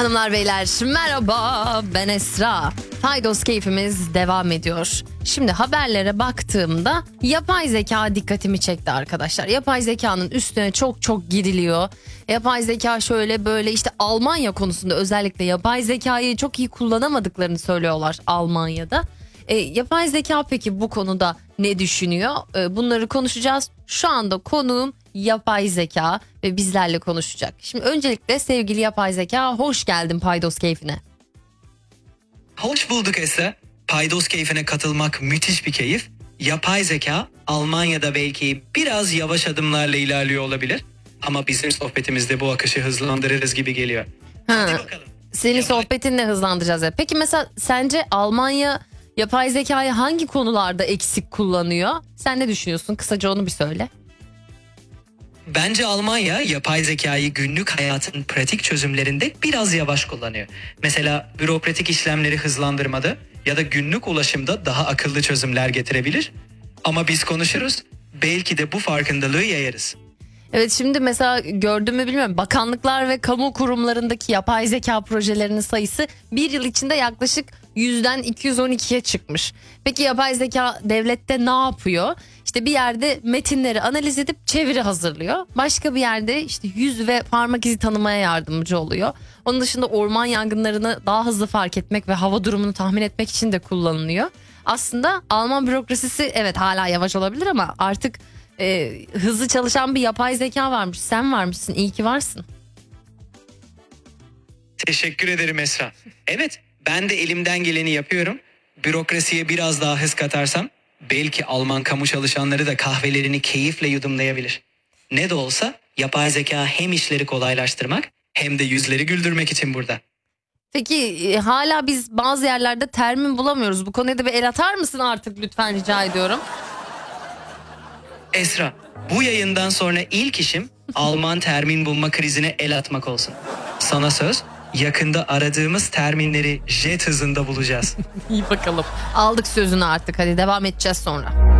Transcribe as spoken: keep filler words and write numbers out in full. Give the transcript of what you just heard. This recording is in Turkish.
Hanımlar beyler merhaba, ben Esra. Faydos keyfimiz devam ediyor. Şimdi haberlere baktığımda yapay zeka dikkatimi çekti arkadaşlar. Yapay zekanın üstüne çok çok gidiliyor. Yapay zeka şöyle böyle, işte Almanya konusunda özellikle yapay zekayı çok iyi kullanamadıklarını söylüyorlar Almanya'da. E, yapay zeka peki bu konuda ne düşünüyor? E, bunları konuşacağız. Şu anda konuğum yapay zeka ve bizlerle konuşacak. Şimdi öncelikle sevgili yapay zeka, hoş geldin Paydos keyfine. Hoş bulduk Esra. Paydos keyfine katılmak müthiş bir keyif. Yapay zeka Almanya'da belki biraz yavaş adımlarla ilerliyor olabilir. Ama bizim sohbetimizde bu akışı hızlandırırız gibi geliyor. Ha, Hadi bakalım. senin Yapay- sohbetinle hızlandıracağız. ya. Peki mesela sence Almanya yapay zekayı hangi konularda eksik kullanıyor? Sen ne düşünüyorsun? Kısaca onu bir söyle. Bence Almanya yapay zekayı günlük hayatın pratik çözümlerinde biraz yavaş kullanıyor. Mesela bürokratik işlemleri hızlandırmada ya da günlük ulaşımda daha akıllı çözümler getirebilir. Ama biz konuşuruz, belki de bu farkındalığı yayarız. Evet, şimdi mesela gördün mü bilmiyorum, bakanlıklar ve kamu kurumlarındaki yapay zeka projelerinin sayısı bir yıl içinde yaklaşık yüzden iki yüz on ikiye çıkmış. Peki yapay zeka devlette ne yapıyor? İşte bir yerde metinleri analiz edip çeviri hazırlıyor. Başka bir yerde işte yüz ve parmak izi tanımaya yardımcı oluyor. Onun dışında orman yangınlarını daha hızlı fark etmek ve hava durumunu tahmin etmek için de kullanılıyor. Aslında Alman bürokrasisi evet hala yavaş olabilir ama artık e, hızlı çalışan bir yapay zeka varmış. Sen varmışsın, iyi ki varsın. Teşekkür ederim Esra. Evet, ben de elimden geleni yapıyorum. Bürokrasiye biraz daha hız katarsam belki Alman kamu çalışanları da kahvelerini keyifle yudumlayabilir. Ne de olsa yapay zeka hem işleri kolaylaştırmak hem de yüzleri güldürmek için burada. Peki e, hala biz bazı yerlerde termin bulamıyoruz. Bu konuya da bir el atar mısın artık lütfen, rica ediyorum. Esra, bu yayından sonra ilk işim Alman termin bulma krizine el atmak olsun. Sana söz, yakında aradığımız terminleri jet hızında bulacağız. İyi bakalım. Aldık sözünü artık, hadi devam edeceğiz sonra.